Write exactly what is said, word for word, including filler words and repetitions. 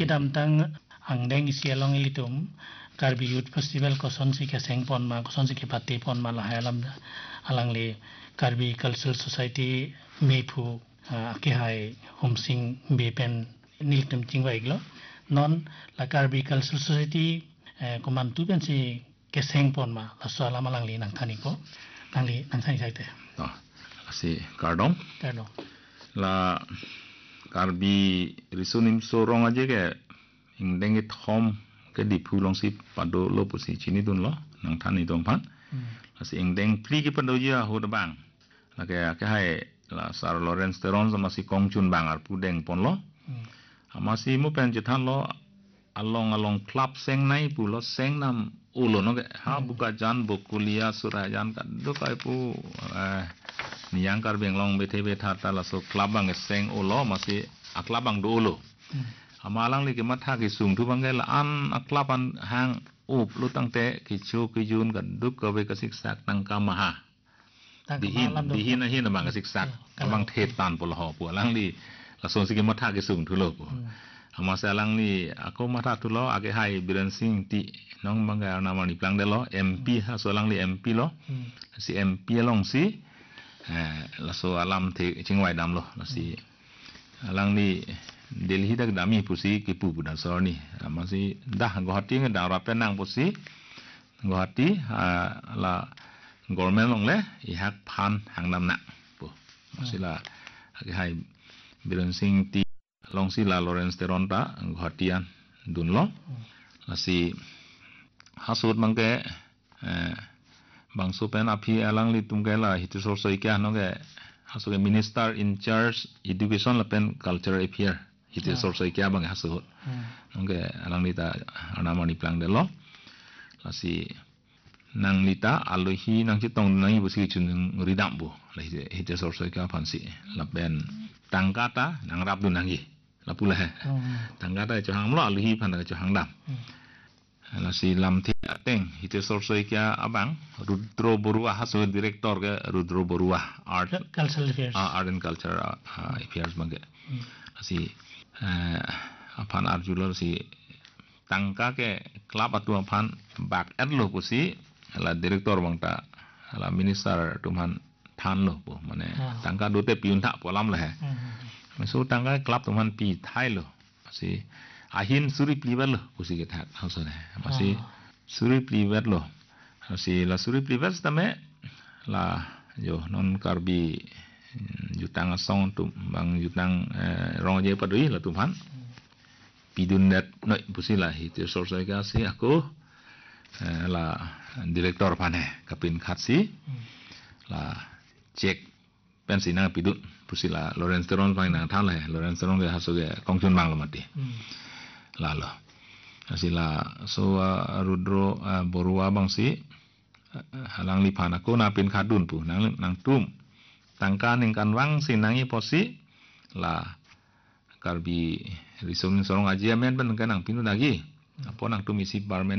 kidam tang angdeng sialong ilitum Karbi Youth Festival koson si keseng pon ma koson si kipati pon ma lah alam alang le Karbi Cultural Society mepu ke hai homsing bepen niltum chingwa iglo non la Karbi Cultural Society koman tu ben si keseng pon ma la so alam alang le nang thani ko nang le nang thani saite ah si kardong kardong la Karbi risunim sorong aja ke ingdeng thom ke di pulong si pado lo pusi chini dun lo nang thani dong pan la si ingdeng pli ke pado ya ho da bang la ke ke hai la Sir Lawrence Teron sama si Kongchun bang ar pudeng pon lo ama si mu pen jethan lo along along club seng nai pu lo seng nam ulo no ke ha buka jan bokulia surajan ka do kai pu niyang kar beng long bethe betha ta la so club bang seng ulo masih club bang do ulo amalang li ke matha ki sung thu bang la an club an hang up lu tang te ki chu ki jun ka duk ka be ka sik sak tang ka maha dihin dihin na hin bang ka sik sak bang the tan pol ho pu lang li la so si ke matha ki sung thu lo pu ama salang ni aku matha tu lo age hai Biren Singh ti nong bangga nama ni plang de lo M P ha so lang li M P lo si M P long si la so alam the chingwai dam lo la si alang ni Delhi dak dami pusi ki pu budan so ni masih dah Guwahati nge da ra penang pusi Guwahati la government long le i hak phan hang nam na pu masih la age hai Biren Singh ti long si la Lawrence Teron ta Guwahatian dun lo la si hasut mangke bang supen api alang li tum la hitu so so ikya no ge hasu minister in charge education la pen culture affair hitu so so ikya bang hasut no ge alang li ta anama ni plang de lo la si nang lita alohi nang chitong nang ibu si chun ridam bu la hitu so so ikya phan si la pen tangkata nang rap dun nangi la pula tangkata cho hang lo alohi phan cho hang dam la si lam thi ateng hite sorsoi kya abang Rudro Borua haso director ke Rudro Borua art cultural affairs ah art and culture affairs bang si apan arjulo si tangka ke club atu apan bak at lo pusi la director bang ta la minister tuman than lo pu mane tangka dote piun tha polam la he so tangka club tuman pi thai lo si ahin suri pliver lo pusi ke thak hausa ne masih suri pliver lo si la suri pliver tame la yo non Karbi jutang song tu bang jutang rong je padui la tuman pidun net noi pusi la hitu sorso ka si aku la direktor pane kapin khatsi la cek pensina pidun pusi la Lawrence Teron pain na thal hai Lawrence Teron ge hasu ge Kongchun bang lo mati lalo sila so Rudro Borua bang si halang lipan aku napin kadun pu nang nang tum tangka ning kan wang si nangi posi la Karbi risunin sorong aji amen ben kan nang pinu lagi apa nang tum isi barmen